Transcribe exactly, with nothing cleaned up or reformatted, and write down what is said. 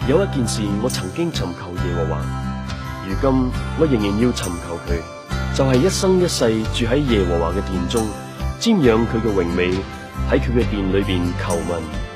有一件事我曾經尋求耶和華，如今我仍然要尋求佢，就係、是、一生一世住喺耶和華嘅殿中，瞻仰佢嘅榮美，喺佢嘅殿裏邊求問。